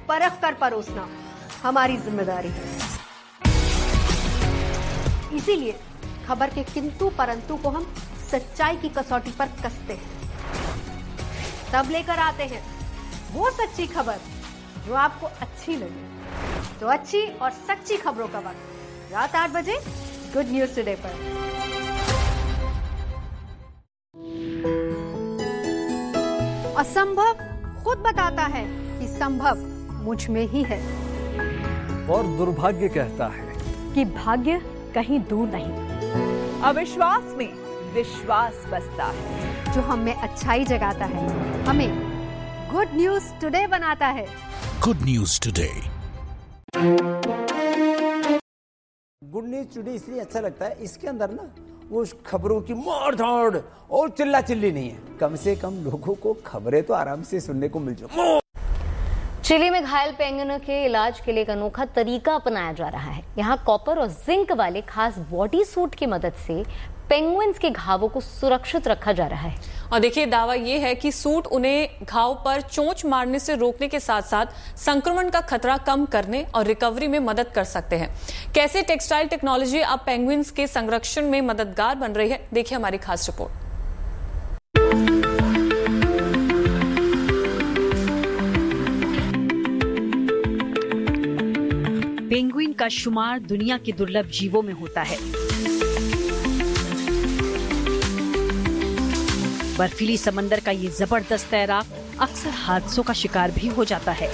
परख कर परोसना हमारी जिम्मेदारी है। इसीलिए खबर के किंतु परंतु को हम सच्चाई की कसौटी पर कसते हैं, तब लेकर आते हैं वो सच्ची खबर जो आपको अच्छी लगे। तो अच्छी और सच्ची खबरों का वक्त रात 8 बजे गुड न्यूज टुडे पर। असंभव खुद बताता है कि संभव मुझ में ही है, और दुर्भाग्य कहता है कि भाग्य कहीं दूर नहीं। अविश्वास में विश्वास बसता है। जो हम में अच्छाई जगाता है, हमें गुड न्यूज टुडे बनाता है। Good news today. Good news today इसलिए अच्छा लगता है, इसके अंदर ना वो खबरों की मार धाड़ और चिल्ला चिल्ली नहीं है। कम से कम लोगों को खबरें तो आराम से सुनने को मिल जाए। चिली में घायल पेंगुइनों के इलाज के लिए एक अनोखा तरीका अपनाया जा रहा है। यहाँ कॉपर और जिंक वाले खास बॉडी सूट की मदद से पेंगुइन्स के घावों को सुरक्षित रखा जा रहा है। और देखिए, दावा ये है कि सूट उन्हें घाव पर चोंच मारने से रोकने के साथ साथ संक्रमण का खतरा कम करने और रिकवरी में मदद कर सकते हैं। कैसे टेक्सटाइल टेक्नोलॉजी अब पेंगुइन्स के संरक्षण में मददगार बन रही है, देखिए हमारी खास रिपोर्ट। पेंगुइन का शुमार दुनिया के दुर्लभ जीवों में होता है। बर्फीली समंदर का ये जबरदस्त तैराक अक्सर हादसों का शिकार भी हो जाता है,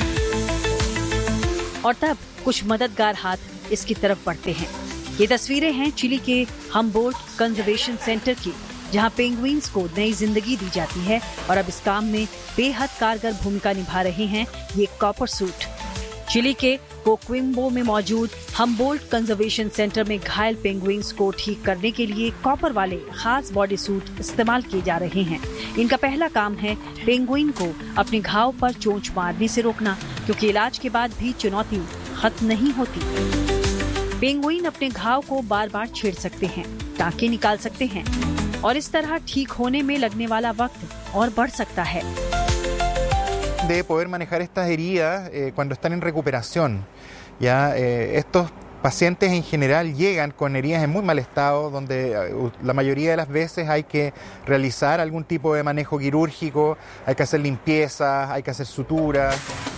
और तब कुछ मददगार हाथ इसकी तरफ बढ़ते हैं। ये तस्वीरें हैं चिली के हम्बोल्ट कंजर्वेशन सेंटर की, जहां पेंगुइन्स को नई जिंदगी दी जाती है, और अब इस काम में बेहद कारगर भूमिका निभा रहे हैं ये कॉपर सूट। चिली के कोक्विम्बो में मौजूद हम्बोल्ट कंजर्वेशन सेंटर में घायल पेंगुइन्स को ठीक करने के लिए कॉपर वाले खास बॉडी सूट इस्तेमाल किए जा रहे हैं। इनका पहला काम है पेंगुइन को अपने घाव पर चोंच मारने से रोकना, क्योंकि इलाज के बाद भी चुनौती खत्म नहीं होती। पेंगुइन अपने घाव को बार बार छेड़ सकते हैं, टाँके निकाल सकते हैं, और इस तरह ठीक होने में लगने वाला वक्त और बढ़ सकता है। De poder manejar estas heridas cuando están en recuperación. Ya estos pacientes en general llegan con heridas en muy mal estado, donde la mayoría de las veces hay que realizar algún tipo de manejo quirúrgico, hay que hacer limpiezas, hay que hacer suturas.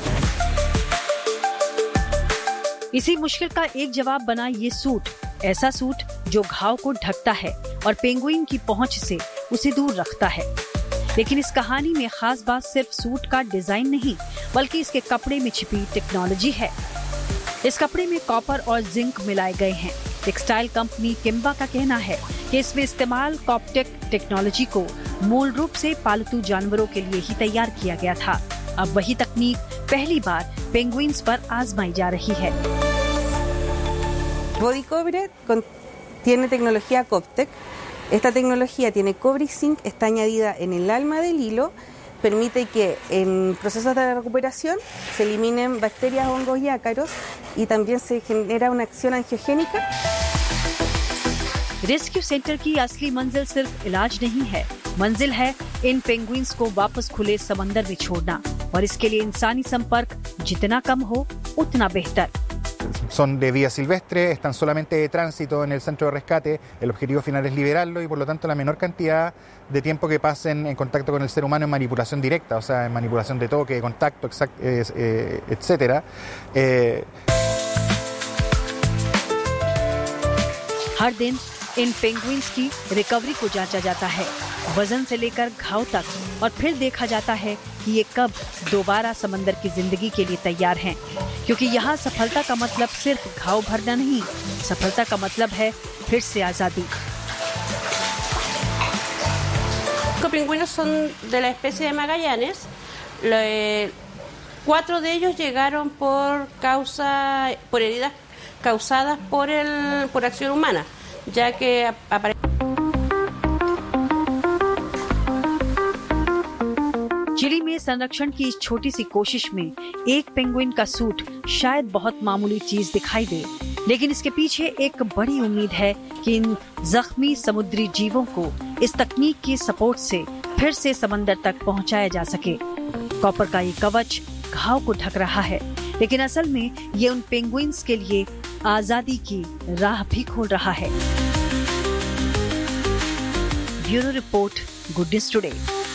इसी मुश्किल का एक जवाब बना ये suit, ऐसा suit जो घाव को ढकता है और पेंगुइन की पहुंच से उसे दूर रखता है। लेकिन इस कहानी में खास बात सिर्फ सूट का डिजाइन नहीं, बल्कि इसके कपड़े में छिपी टेक्नोलॉजी है। इस कपड़े में कॉपर और जिंक मिलाए गए हैं। टेक्सटाइल कंपनी किम्बा का कहना है कि इसमें इस्तेमाल कॉप्टेक टेक्नोलॉजी को मूल रूप से पालतू जानवरों के लिए ही तैयार किया गया था। अब वही तकनीक पहली बार पेंगुइन्स पर आजमाई जा रही है। Body कोbre tiene tecnología Coptec. Esta tecnología tiene cobre y zinc, está añadida en el alma del hilo, permite que en procesos de recuperación se eliminen bacterias, hongos y ácaros, y también se genera una acción angiogénica. Rescue centre की असली मंजिल सिर्फ इलाज नहीं है, मंजिल है इन penguins को वापस खुले समंदर में छोड़ना, और इसके लिए इंसानी संपर्क जितना कम हो उतना बेहतर। Son de vida silvestre, están solamente de tránsito en el centro de rescate. El objetivo final es liberarlo y por lo tanto la menor cantidad de tiempo que pasen en contacto con el ser humano en manipulación directa, o sea, en manipulación de toque, de contacto, etcétera. हर दिन इन penguins की recovery को जांचा जाता है, वजन से लेकर घाव तक, और फिर देखा जाता है कि ये कब दोबारा समंदर की जिंदगी के लिए तैयार हैं, क्योंकि यहाँ सफलता का मतलब सिर्फ घाव भरना नहीं, सफलता का मतलब है फिर से आजादी। Los pingüinos son de la especie de Magallanes. 4 de ellos llegaron por heridas causadas por acción humana, ya que chilli में संरक्षण की इस छोटी सी कोशिश में एक पेंगुइन का सूट शायद बहुत मामूली चीज दिखाई दे, लेकिन इसके पीछे एक बड़ी उम्मीद है कि इन जख्मी समुद्री जीवों को इस तकनीक की सपोर्ट से फिर से समंदर तक पहुंचाया जा सके। कॉपर का ये कवच घाव को ढक रहा है, लेकिन असल में ये उन पेंगुइन्स के लिए आजादी की राह भी खोल रहा है। Bureau report, good news today.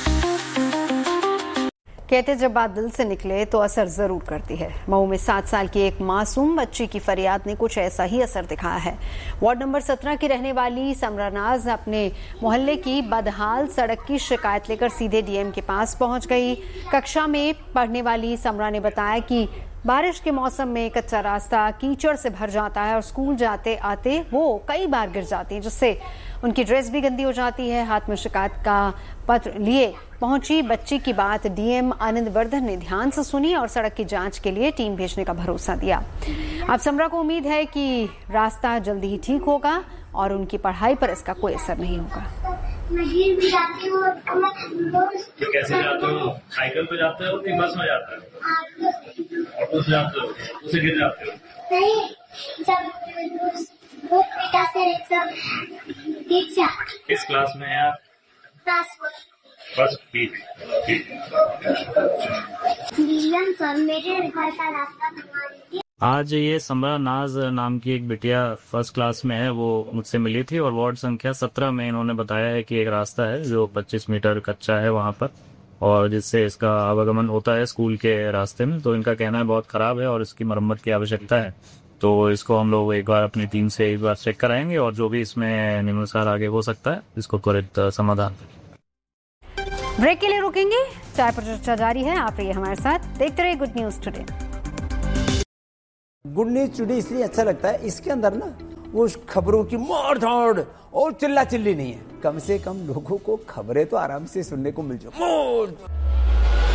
कहते जब बात दिल से निकले तो असर जरूर करती है। मऊ में 7 साल की एक मासूम बच्ची की फरियाद ने कुछ ऐसा ही असर दिखाया है। वार्ड नंबर 17 की रहने वाली समरानाज अपने मोहल्ले की बदहाल सड़क की शिकायत लेकर सीधे डीएम के पास पहुंच गई। कक्षा में पढ़ने वाली समरा ने बताया कि बारिश के मौसम में कच्चा रास्ता कीचड़ से भर जाता है और स्कूल जाते आते वो कई बार गिर जाती है, जिससे उनकी ड्रेस भी गंदी हो जाती है। हाथ में शिकायत का पत्र लिए पहुंची बच्ची की बात डीएम आनंद वर्धन ने ध्यान से सुनी और सड़क की जांच के लिए टीम भेजने का भरोसा दिया। अब समरा को उम्मीद है कि रास्ता जल्दी ही ठीक होगा और उनकी पढ़ाई पर इसका कोई असर नहीं होगा। तो कैसे जाते हो? साइकिल पे जाते हो कि बस में जाते हो? ऑटो से जाते हो? उसे गिर जाते हो? नहीं, जब किस क्लास में है आप? बस ठीक। सर मेरे घर का रास्ता बनवा दीजिए। आज ये समरा नाज नाम की एक बिटिया फर्स्ट क्लास में है, वो मुझसे मिली थी और वार्ड संख्या 17 में इन्होंने बताया है कि एक रास्ता है जो 25 मीटर कच्चा है वहाँ पर, और जिससे इसका आवागमन होता है स्कूल के रास्ते में। तो इनका कहना है बहुत खराब है और इसकी मरम्मत की आवश्यकता है। तो इसको हम लोग एक बार अपनी टीम से एक बार चेक कराएंगे और जो भी इसमें निम्नानुसार आगे हो सकता है इसको त्वरित समाधान। ब्रेक के लिए रुकेंगे, चाय पर चर्चा जारी है। आप रहिए हमारे साथ, देखते रहिए good news today. Good news today इसलिए अच्छा लगता है, इसके अंदर ना वो खबरों की मार धाड़ और चिल्ला चिल्ली नहीं है। कम से कम लोगों को खबरें तो आराम से सुनने को मिल जाए।